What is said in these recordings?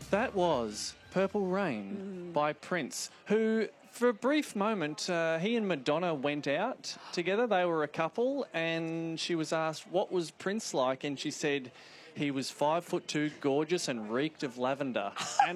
That was Purple Rain by Prince, who, for a brief moment, he and Madonna went out together. They were a couple, and she was asked, what was Prince like? And she said, he was 5'2", gorgeous, and reeked of lavender.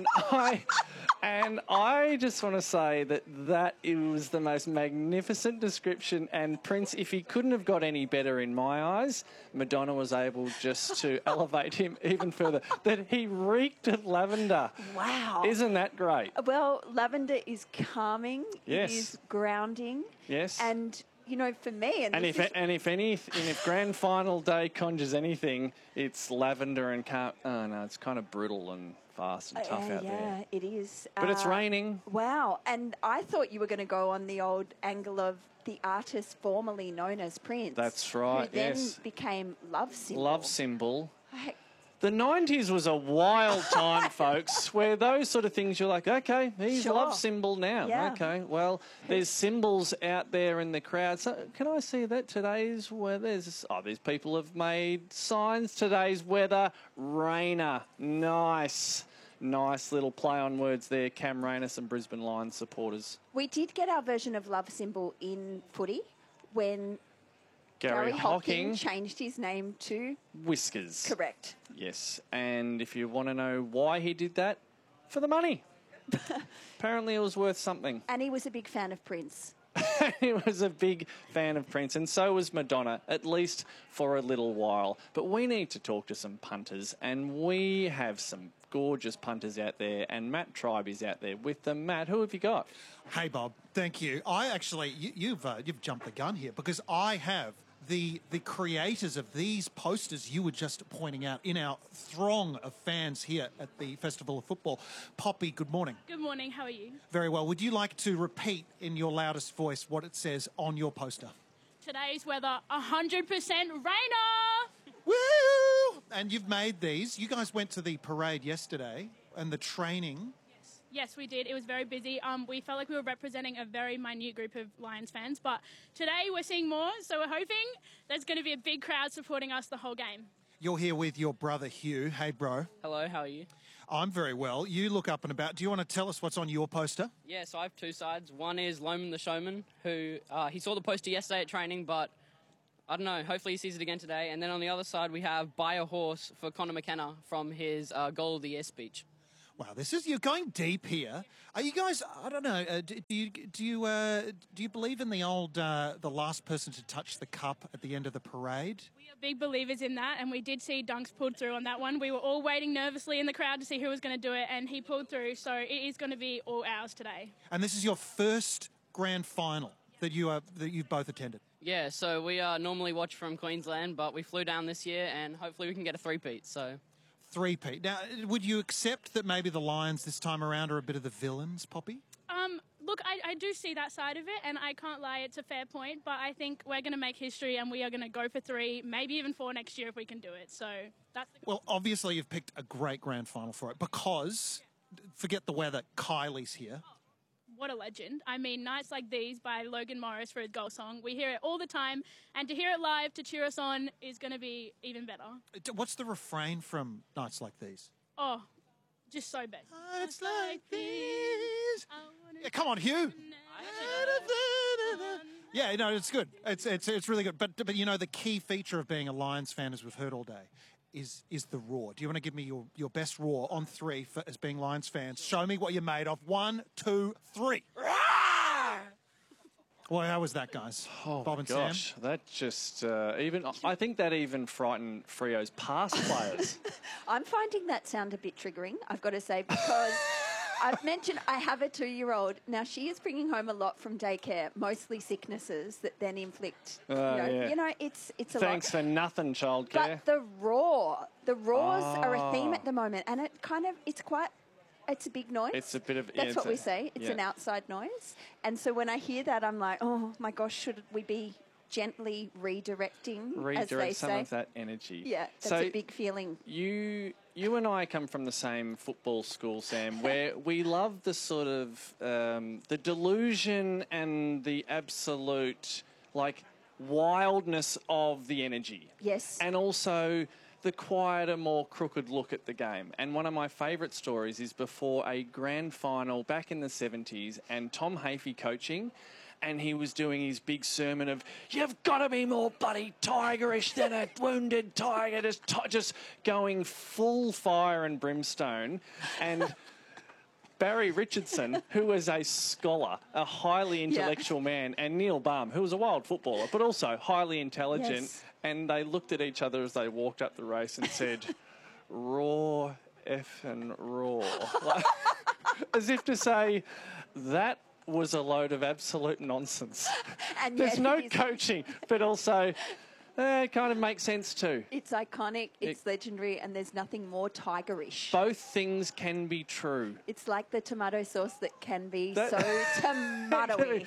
And I just want to say that it was the most magnificent description. And Prince, if he couldn't have got any better in my eyes, Madonna was able just to elevate him even further. That he reeked of lavender. Wow. Isn't that great? Well, lavender is calming. Yes. It is grounding. Yes. And, you know, for me... And if grand final day conjures anything, it's lavender and oh no, it's kind of brutal and fast and tough out there. Yeah, it is. But it's raining. Wow. And I thought you were going to go on the old angle of the artist formerly known as Prince. That's right, who then yes. became Love Symbol. Love Symbol. The 90s was a wild time, folks, where those sort of things you're like, okay, he's Sure. Love Symbol now. Yeah. Okay, well, there's symbols out there in the crowd. So can I see that today's weather? These people have made signs. Today's weather, Rainer. Nice. Nice little play on words there, Cam Rayner, some Brisbane Lions supporters. We did get our version of Love Symbol in footy when Gary Hocking changed his name to Whiskers. Correct. Yes, and if you want to know why he did that, for the money. Apparently it was worth something. And he was a big fan of Prince. He was a big fan of Prince, and so was Madonna, at least for a little while. But we need to talk to some punters, and we have some gorgeous punters out there, and Matt Tribe is out there with them. Matt, who have you got? Hey, Bob. Thank you. I actually, you've jumped the gun here, because I have the creators of these posters you were just pointing out in our throng of fans here at the Festival of Football. Poppy, good morning. Good morning, how are you? Very well. Would you like to repeat in your loudest voice what it says on your poster? Today's weather, 100% rainer! Woo! And you've made these. You guys went to the parade yesterday and the training. Yes, we did. It was very busy. We felt like we were representing a very minute group of Lions fans, but today we're seeing more, so we're hoping there's going to be a big crowd supporting us the whole game. You're here with your brother Hugh. Hey, bro. Hello, how are you? I'm very well. You look up and about. Do you want to tell us what's on your poster? Yeah, so I have two sides. One is Loman the Showman, who he saw the poster yesterday at training, but I don't know, hopefully he sees it again today. And then on the other side, we have Buy a Horse for Conor McKenna from his Goal of the Year speech. Wow, you're going deep here. Are you guys? I don't know. Do you believe in the old the last person to touch the cup at the end of the parade? We are big believers in that, and we did see Dunks pulled through on that one. We were all waiting nervously in the crowd to see who was going to do it, and he pulled through. So it is going to be all ours today. And this is your first grand final that you've both attended. Yeah, so we normally watch from Queensland, but we flew down this year, and hopefully we can get a three-peat. So. Three-peat. Now, would you accept that maybe the Lions this time around are a bit of the villains, Poppy? Look, I do see that side of it, and I can't lie, it's a fair point, but I think we're going to make history, and we are going to go for 3, maybe even 4 next year if we can do it. So that's the goal. Well, obviously you've picked a great grand final for it because, forget the weather, Kylie's here. What a legend. I mean, Nights Like These by Logan Morris for his goal song. We hear it all the time, and to hear it live, to cheer us on, is going to be even better. What's the refrain from Nights Like These? Oh, just so best. Nights like these. Yeah, come on, Hugh. Yeah, no, it's good. It's really good. But you know, the key feature of being a Lions fan, as we've heard all day, is the roar. Do you want to give me your best roar on 3 as being Lions fans? Show me what you're made of. 1, 2, 3. Well, how was that, guys? Oh, Bob and gosh, Sam? that just I think that even frightened Frio's past players. I'm finding that sound a bit triggering, I've got to say, because I've mentioned I have a 2-year-old. Now, she is bringing home a lot from daycare, mostly sicknesses that then inflict, you know, it's a lot. Thanks for nothing, childcare. But the roars are a theme at the moment, and it's a big noise. It's a bit of... That's what we say. It's an outside noise. And so when I hear that, I'm like, oh, my gosh, should we be gently redirecting, as they some say? of that energy. Yeah, that's a big feeling. You and I come from the same football school, Sam, where we love the sort of the delusion and the absolute, like, wildness of the energy. Yes. And also the quieter, more crooked look at the game. And one of my favourite stories is before a grand final back in the 70s and Tom Hafey coaching, and he was doing his big sermon of, you've got to be more bloody tigerish than a wounded tiger, just going full fire and brimstone. And Barry Richardson, who was a scholar, a highly intellectual man, and Neil Baum, who was a wild footballer, but also highly intelligent, and they looked at each other as they walked up the race and said, raw effing raw. Like, as if to say, that was a load of absolute nonsense. And there's no coaching, but also it kind of makes sense too. It's iconic, it's legendary, and there's nothing more tigerish. Both things can be true. It's like the tomato sauce that can be so tomatoey.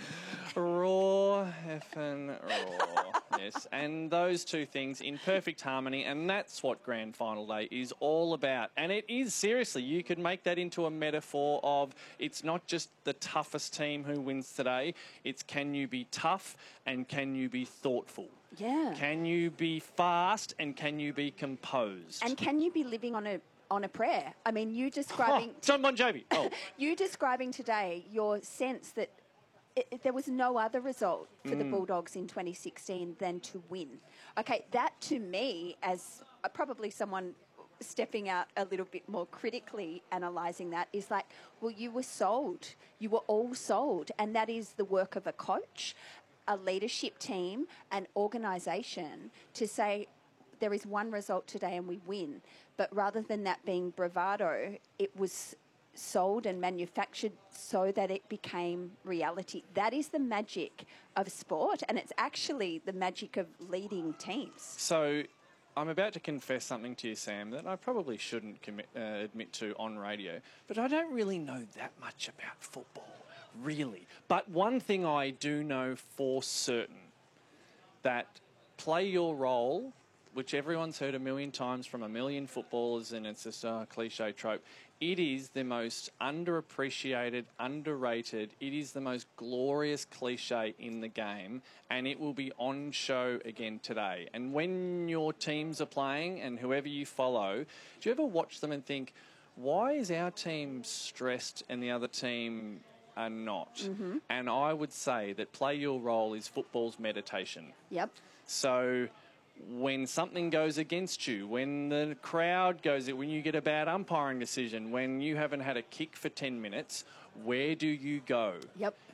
Raw effing raw. Yes, and those two things in perfect harmony, and that's what Grand Final Day is all about. And it is, seriously, you could make that into a metaphor of it's not just the toughest team who wins today, it's can you be tough and can you be thoughtful? Yeah. Can you be fast and can you be composed? And can you be living on a prayer? I mean, you describing... John Bon Jovi. Oh. You describing today your sense that there was no other result for the Bulldogs in 2016 than to win. Okay, that to me, as probably someone stepping out a little bit more critically analysing that, is like, well, you were sold. You were all sold. And that is the work of a coach, a leadership team, an organisation to say there is one result today and we win. But rather than that being bravado, it was sold and manufactured so that it became reality. That is the magic of sport, and it's actually the magic of leading teams. So I'm about to confess something to you, Sam, that I probably shouldn't admit to on radio, but I don't really know that much about football, really. But one thing I do know for certain, that play your role, which everyone's heard a million times from a million footballers, and it's just a cliche trope. It is the most underappreciated, underrated, it is the most glorious cliche in the game, and it will be on show again today. And when your teams are playing and whoever you follow, do you ever watch them and think, why is our team stressed and the other team are not? Mm-hmm. And I would say that play your role is football's meditation. Yep. So when something goes against you, when the crowd goes, when you get a bad umpiring decision, when you haven't had a kick for 10 minutes, where do you go? Yep.